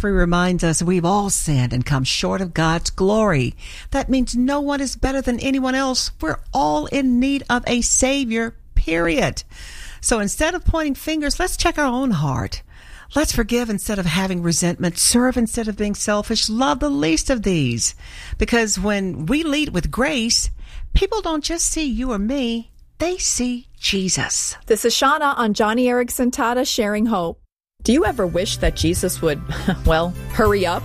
3 reminds us we've all sinned and come short of God's glory. That means no one is better than anyone else. We're all in need of a Savior, period. So instead of pointing fingers, let's check our own heart. Let's forgive instead of having resentment, serve instead of being selfish, love the least of these. Because when we lead with grace, people don't just see you or me, they see Jesus. This is Shauna on Johnny Erickson Tata Sharing Hope. Do you ever wish that Jesus would, hurry up?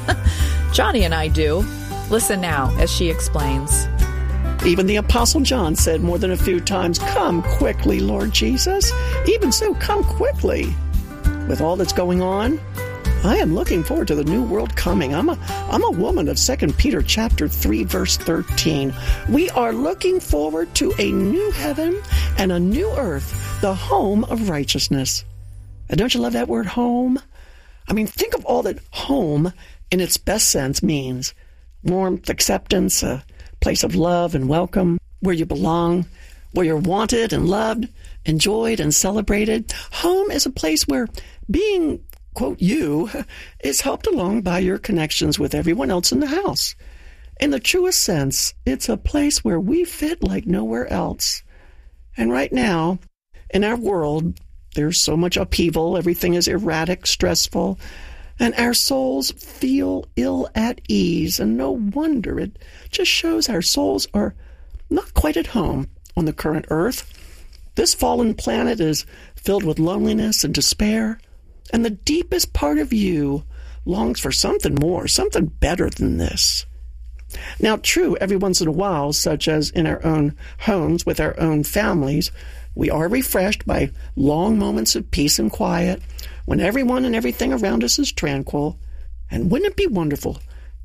Johnny and I do. Listen now as she explains. Even the Apostle John said more than a few times, "Come quickly, Lord Jesus." Even so, come quickly. With all that's going on, I am looking forward to the new world coming. I'm a woman of 2 Peter chapter 3, verse 13. We are looking forward to a new heaven and a new earth, the home of righteousness. And don't you love that word, home? I mean, think of all that home in its best sense means. Warmth, acceptance, a place of love and welcome, where you belong, where you're wanted and loved, enjoyed and celebrated. Home is a place where being, quote, you, is helped along by your connections with everyone else in the house. In the truest sense, it's a place where we fit like nowhere else. And right now, in our world, there's so much upheaval, everything is erratic, stressful, and our souls feel ill at ease. And no wonder, it just shows our souls are not quite at home on the current earth. This fallen planet is filled with loneliness and despair, and the deepest part of you longs for something more, something better than this. Now, true, every once in a while, such as in our own homes with our own families, we are refreshed by long moments of peace and quiet, when everyone and everything around us is tranquil. And wouldn't it be wonderful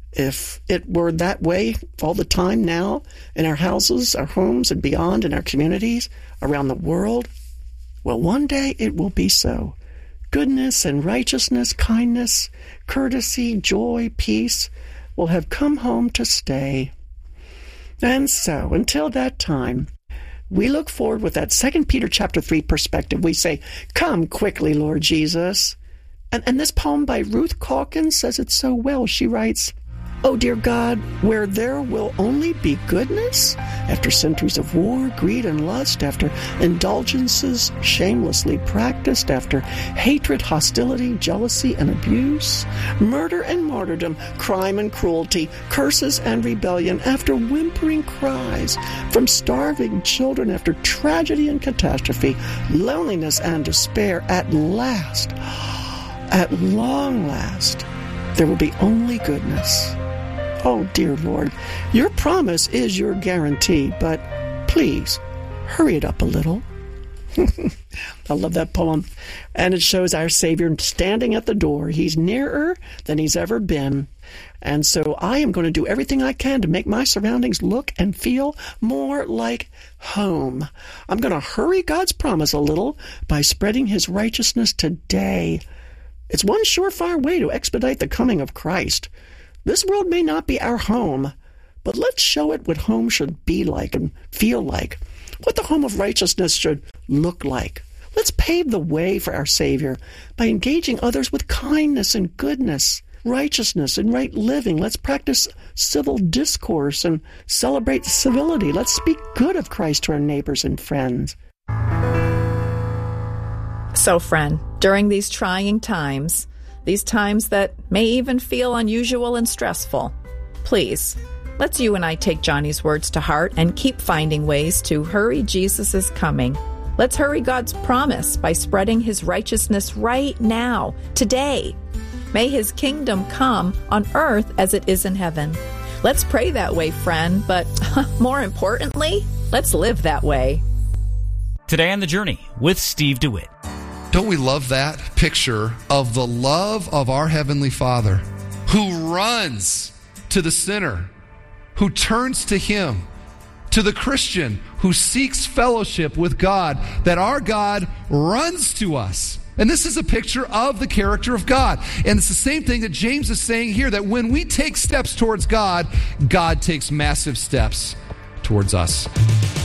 if it were that way all the time now in our houses, our homes, and beyond, in our communities, around the world? Well, one day it will be so. Goodness and righteousness, kindness, courtesy, joy, peace will have come home to stay. And so, until that time, we look forward with that 2 Peter chapter 3 perspective. We say, "Come quickly, Lord Jesus." And this poem by Ruth Calkins says it so well. She writes, "Oh, dear God, where there will only be goodness, after centuries of war, greed, and lust, after indulgences shamelessly practiced, after hatred, hostility, jealousy, and abuse, murder and martyrdom, crime and cruelty, curses and rebellion, after whimpering cries from starving children, after tragedy and catastrophe, loneliness and despair, at last, at long last, there will be only goodness. Oh, dear Lord, your promise is your guarantee, but please hurry it up a little." I love that poem. And it shows our Savior standing at the door. He's nearer than he's ever been. And so I am going to do everything I can to make my surroundings look and feel more like home. I'm going to hurry God's promise a little by spreading his righteousness today. It's one surefire way to expedite the coming of Christ. This world may not be our home, but let's show it what home should be like and feel like, what the home of righteousness should look like. Let's pave the way for our Savior by engaging others with kindness and goodness, righteousness and right living. Let's practice civil discourse and celebrate civility. Let's speak good of Christ to our neighbors and friends. So, friend, during these trying times, these times that may even feel unusual and stressful, please, let's you and I take Johnny's words to heart and keep finding ways to hurry Jesus' coming. Let's hurry God's promise by spreading his righteousness right now, today. May his kingdom come on earth as it is in heaven. Let's pray that way, friend, but more importantly, let's live that way. Today on The Journey with Steve DeWitt. Don't we love that picture of the love of our Heavenly Father who runs to the sinner, who turns to him, to the Christian who seeks fellowship with God, that our God runs to us. And this is a picture of the character of God. And it's the same thing that James is saying here, that when we take steps towards God, God takes massive steps towards us.